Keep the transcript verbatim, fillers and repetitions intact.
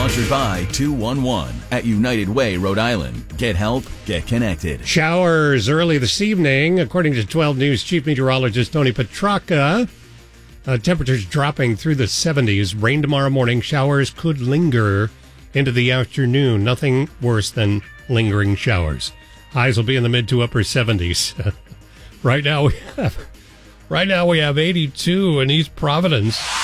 Sponsored by two one one at United Way, Rhode Island. Get help, get connected. Showers early this evening, according to twelve News Chief Meteorologist Tony Petracca. Uh, temperatures dropping through the seventies. Rain tomorrow morning. Showers could linger into the afternoon. Nothing worse than lingering showers. Highs will be in the mid to upper seventies. right now we have, right now we have eighty-two in East Providence.